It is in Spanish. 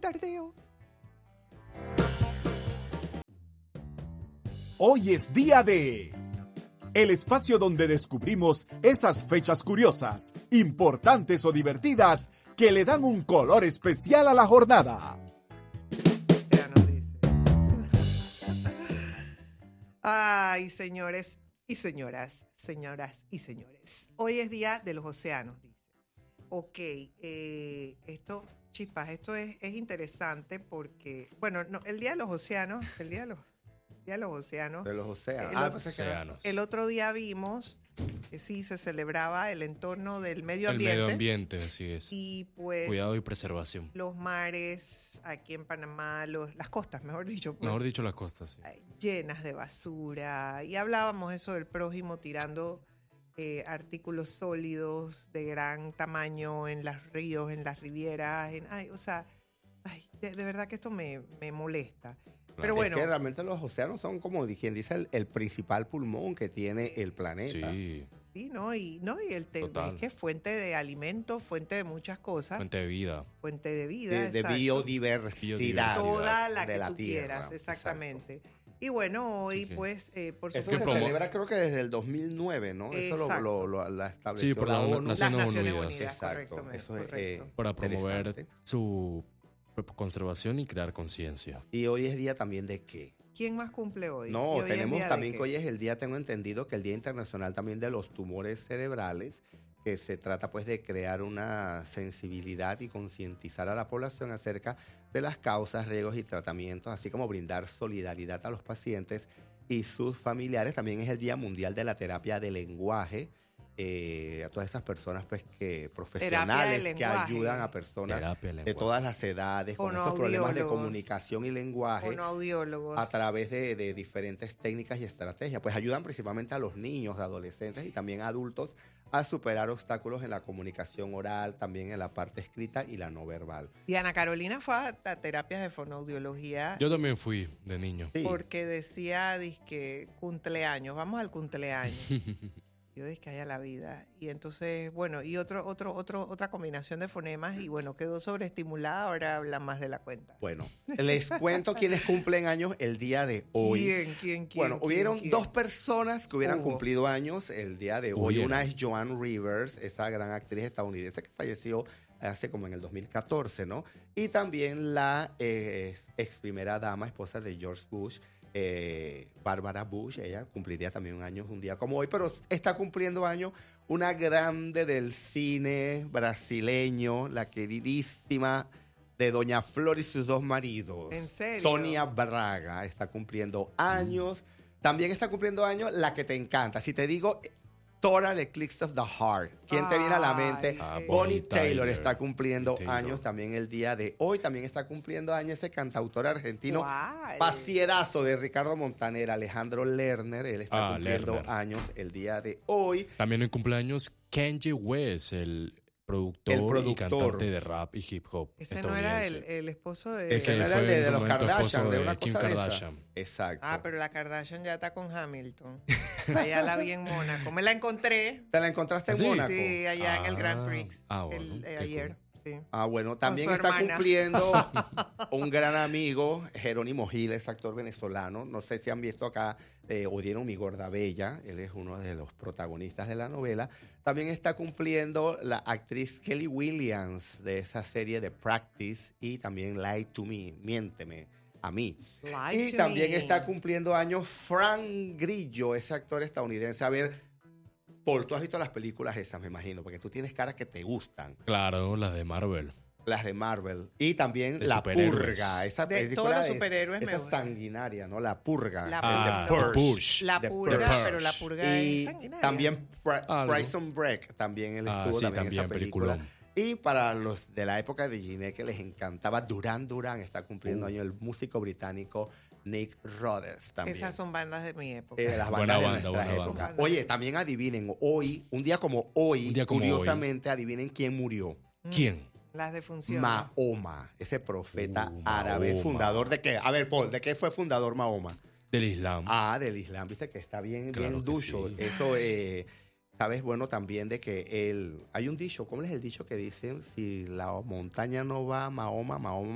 tardeo. Hoy es día de... El espacio donde descubrimos esas fechas curiosas, importantes o divertidas que le dan un color especial a la jornada. Ya nos dice. Ay, señores y señoras, señoras y señores. Hoy es día de los océanos, dice. Ok, esto, chispas, esto es interesante porque, bueno, no, el día de los océanos, De los océanos. Océanos. El otro día vimos que sí se celebraba el entorno del medio El ambiente. medio ambiente, así es. Y pues Cuidado y preservación. los mares aquí en Panamá, las costas, mejor dicho. Pues, Mejor dicho, las costas. Sí. llenas de basura. Y hablábamos eso del prójimo tirando artículos sólidos de gran tamaño en los ríos, en las rivieras. De verdad que esto me molesta. Pero bueno. Es que realmente los océanos son, como quien dice, el principal pulmón que tiene el planeta. Sí. Sí, ¿no? Y es que es fuente de alimentos, fuente de muchas cosas. Fuente de vida. Fuente de vida, De biodiversidad. Toda la de que la tú tierra. quieras, exactamente. Y bueno, hoy Sí. pues, por Eso supuesto... se celebra creo que desde el 2009, ¿no? Eso la estableció Sí, por la la ONU. Las Naciones Naciones Unidas. Unidas, Exacto. correctamente, Eso es correcto. Para promover interesante. su conservación y crear conciencia. Y hoy es día también de qué. ¿Quién más cumple hoy? No, ¿Y hoy es tenemos día de también qué? que hoy es el día, tengo entendido, que el Día Internacional también de los Tumores Cerebrales, que se trata pues de crear una sensibilidad y concientizar a la población acerca de las causas, riesgos y tratamientos, así como brindar solidaridad a los pacientes y sus familiares. También es el Día Mundial de la Terapia de Lenguaje, a todas estas personas pues que profesionales que lenguaje. ayudan a personas Terapia de de lenguaje. todas las edades con estos problemas de comunicación y lenguaje Fonoaudiólogos. a través de diferentes técnicas y estrategias. Pues ayudan principalmente a los niños, adolescentes y también a adultos a superar obstáculos en la comunicación oral, también en la parte escrita y la no verbal. Y Ana Carolina fue a terapias de fonoaudiología Yo también fui de niño. Sí. porque decía, dizque, cumpleaños, vamos al cumpleaños. Yo dije, haya la vida. Y entonces, bueno, y otra combinación de fonemas y bueno, quedó sobreestimulada, ahora habla más de la cuenta. Bueno, les cuento quiénes cumplen años el día de hoy. ¿Quién? Bueno, hubieron dos personas que hubieran cumplido años el día de hoy. Hubieron. Una es Joan Rivers, esa gran actriz estadounidense que falleció hace como en el 2014, ¿no? Y también la ex primera dama, esposa de George Bush, Barbara Bush. Ella cumpliría también un día como hoy, pero está cumpliendo años una grande del cine brasileño, la queridísima de Doña Flor y sus dos maridos. ¿En serio? Sonia Braga está cumpliendo años. También está cumpliendo años la que te encanta. Si te digo Total Eclipse of the Heart, ¿quién te viene a la mente? Ay, Bonnie Bonnie Taylor Tyler. está cumpliendo Taylor. años también el día de hoy. También está cumpliendo años ese cantautor argentino ¿Cuál? pasierazo de Ricardo Montaner, Alejandro Lerner. Él está Ah, cumpliendo Lerner. años el día de hoy. También en cumpleaños Kanye West, el productor y cantante de rap y hip hop Ese no era estadounidense. el esposo de... Ese no fue era el en de su los momento Kardashian, esposo de de una Kim cosa de esa. Kardashian. Exacto. Ah, pero la Kardashian ya está con Hamilton. Allá la vi en Mónaco. Me la encontré. ¿Te la encontraste en ¿Ah, sí? Mónaco? Sí, allá en el Grand Prix. Bueno, qué ayer. cool. Sí. Ah, bueno, también su está hermana. cumpliendo un gran amigo, Jerónimo Giles, actor venezolano. No sé si han visto acá Oyeron mi gorda bella. Él es uno de los protagonistas de la novela. También está cumpliendo la actriz Kelly Williams de esa serie de Practice y también Lie to Me, Miénteme a mí. Lie Y to también me. está cumpliendo años Frank Grillo, ese actor estadounidense. A ver, Paul, tú has visto las películas esas, me imagino, porque tú tienes caras que te gustan. Claro, las de Marvel. Las de Marvel. Y también De La superhéroes. Purga. Esa De película todos los es- superhéroes me esa es gustan. sanguinaria, ¿no? La Purga. La The Purge. Purge. La The purga, Purge. pero la purga Y es sanguinaria. también Algo. Prison Break. También él Ah, estuvo sí, también en esa también, película. peliculón. Y para los de la época de Giné, que les encantaba, Duran Duran está cumpliendo año el músico británico Nick Rhodes también. Esas son bandas de mi época. Las Buena bandas de banda, nuestra buena época. banda. Oye, también adivinen, hoy, un día como hoy, Un día como curiosamente, adivinen quién murió. ¿Quién? Las de función. Mahoma, ese profeta árabe, Mahoma. fundador de qué? A ver, Paul, ¿de qué fue fundador Mahoma? Del Islam. Ah, del Islam, viste que está bien, Claro bien que ducho. sí. Eso, sabes, bueno, también de que hay un dicho, ¿cómo es el dicho que dicen? Si la montaña no va a Mahoma, Mahoma